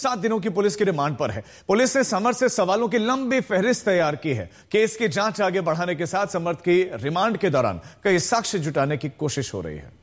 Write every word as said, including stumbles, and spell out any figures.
सात दिनों की पुलिस की रिमांड पर है। पुलिस ने समर्थ से सवालों की लंबी फहरिस्त तैयार की है। केस की जांच आगे बढ़ाने के साथ समर्थ की रिमांड के दौरान कई साक्ष्य जुटाने की कोशिश हो रही है।